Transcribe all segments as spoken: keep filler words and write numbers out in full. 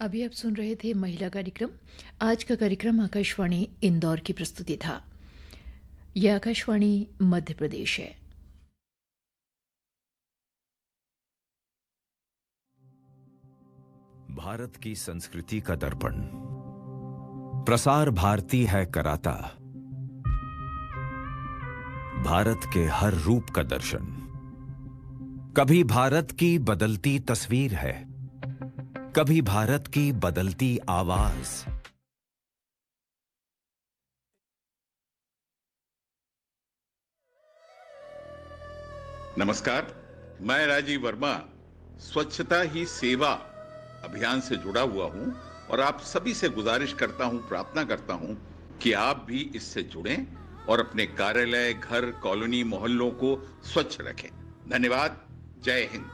अभी आप सुन रहे थे महिला कार्यक्रम। आज का कार्यक्रम आकाशवाणी इंदौर की प्रस्तुति था। यह आकाशवाणी मध्य प्रदेश है। भारत की संस्कृति का दर्पण प्रसार भारती है कराता, भारत के हर रूप का दर्शन। कभी भारत की बदलती तस्वीर है, कभी भारत की बदलती आवाज। नमस्कार, मैं राजीव वर्मा स्वच्छता ही सेवा अभियान से जुड़ा हुआ हूं और आप सभी से गुजारिश करता हूं, प्रार्थना करता हूं कि आप भी इससे जुड़ें और अपने कार्यालय, घर, कॉलोनी, मोहल्लों को स्वच्छ रखें। धन्यवाद। जय हिंद।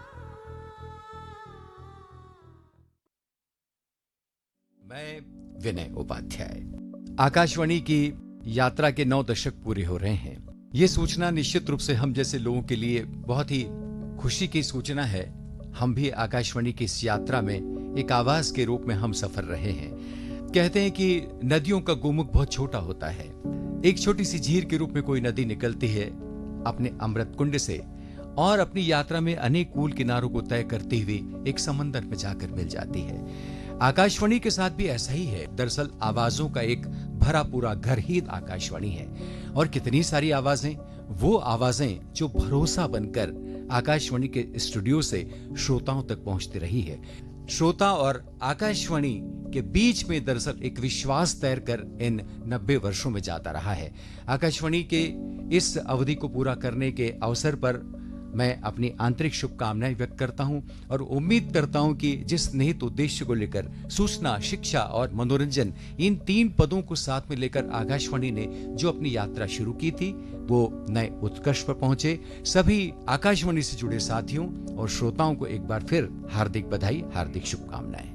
मैं विनय उपाध्याय। आकाशवाणी की यात्रा के नौ दशक पूरे हो रहे हैं। ये सूचना निश्चित रूप से हम जैसे लोगों के लिए बहुत ही खुशी की सूचना है। हम भी आकाशवाणी की इस यात्रा में एक आवाज के रूप में हम सफर रहे हैं। कहते हैं कि नदियों का गोमुख बहुत छोटा होता है। एक छोटी सी झील के रूप में कोई नदी निकलती है अपने अमृत कुंड से और अपनी यात्रा में अनेक कूल किनारों को तय करते हुए एक समंदर में जाकर मिल जाती है। आकाशवाणी के साथ भी ऐसा ही है। दरअसल आवाजों का एक भरा पूरा घर ही आकाशवाणी है और कितनी सारी आवाजें, वो आवाजें जो भरोसा बनकर आकाशवाणी के स्टूडियो से श्रोताओं तक पहुंचती रही है। श्रोता और आकाशवाणी के बीच में दरअसल एक विश्वास तैर कर इन नब्बे वर्षों में जाता रहा है। आकाशवाणी के इस अवधि को पूरा करने के अवसर पर मैं अपनी आंतरिक शुभकामनाएं व्यक्त करता हूं और उम्मीद करता हूं कि जिस निहित उद्देश्य को लेकर सूचना, शिक्षा और मनोरंजन, इन तीन पदों को साथ में लेकर आकाशवाणी ने जो अपनी यात्रा शुरू की थी वो नए उत्कर्ष पर पहुंचे। सभी आकाशवाणी से जुड़े साथियों और श्रोताओं को एक बार फिर हार्दिक बधाई, हार्दिक शुभकामनाएं।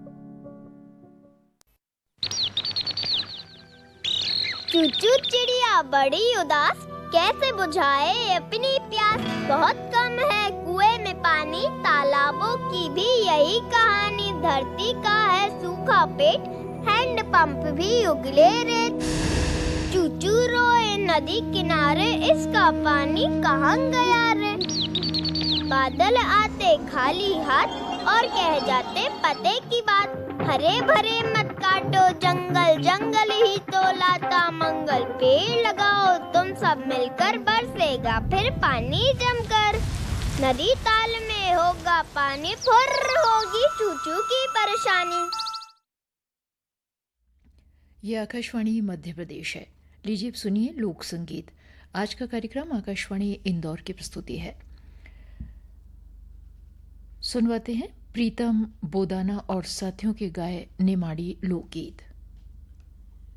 चूचू चिड़िया बड़ी उदास, कैसे बुझाए अपनी प्यास। बहुत कम है कुएं में पानी, तालाबों की भी यही कहानी। धरती का है सूखा पेट, हैंड पंप भी उगले रेत। चूचू रोए नदी किनारे, इसका पानी कहाँ गया रे। बादल आते खाली हाथ और कह जाते पते की बात। हरे भरे मत काटो जंगल, जंगल ही तो लाता मंगल। पेड़ लगाओ तुम सब मिलकर, बरसेगा फिर पानी जमकर। नदी ताल में होगा पानी, फुर्र होगी चूचू की परेशानी। यह आकाशवाणी मध्य प्रदेश है। लीजिए सुनिए लोक संगीत। आज का कार्यक्रम आकाशवाणी इंदौर की प्रस्तुति है। सुनवाते हैं प्रीतम बोदाना और साथियों के गाए निमाड़ी लोकगीत।